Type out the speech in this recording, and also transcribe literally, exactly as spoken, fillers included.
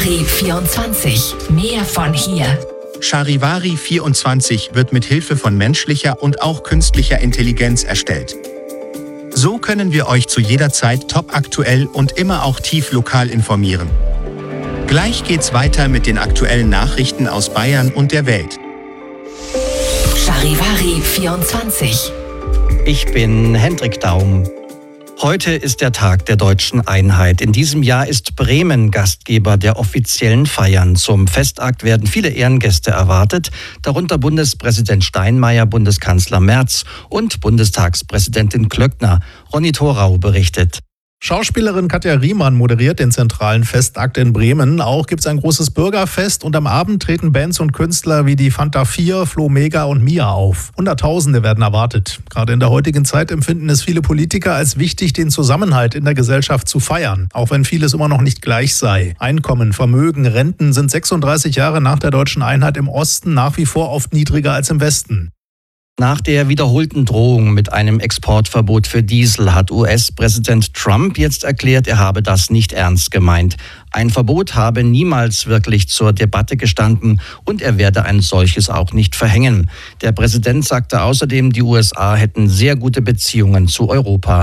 Charivari vierundzwanzig. Mehr von hier. Charivari vierundzwanzig wird mit Hilfe von menschlicher und auch künstlicher Intelligenz erstellt. So können wir euch zu jeder Zeit topaktuell und immer auch tief lokal informieren. Gleich geht's weiter mit den aktuellen Nachrichten aus Bayern und der Welt. Charivari vierundzwanzig. Ich bin Hendrik Daum. Heute ist der Tag der deutschen Einheit. In diesem Jahr ist Bremen Gastgeber der offiziellen Feiern. Zum Festakt werden viele Ehrengäste erwartet, darunter Bundespräsident Steinmeier, Bundeskanzler Merz und Bundestagspräsidentin Klöckner. Ronny Thorau berichtet. Schauspielerin Katja Riemann moderiert den zentralen Festakt in Bremen. Auch gibt es ein großes Bürgerfest und am Abend treten Bands und Künstler wie die Fanta vier, Flo Mega und Mia auf. Hunderttausende werden erwartet. Gerade in der heutigen Zeit empfinden es viele Politiker als wichtig, den Zusammenhalt in der Gesellschaft zu feiern, auch wenn vieles immer noch nicht gleich sei. Einkommen, Vermögen, Renten sind sechsunddreißig Jahre nach der deutschen Einheit im Osten nach wie vor oft niedriger als im Westen. Nach der wiederholten Drohung mit einem Exportverbot für Diesel hat U S-Präsident Trump jetzt erklärt, er habe das nicht ernst gemeint. Ein Verbot habe niemals wirklich zur Debatte gestanden und er werde ein solches auch nicht verhängen. Der Präsident sagte außerdem, die U S A hätten sehr gute Beziehungen zu Europa.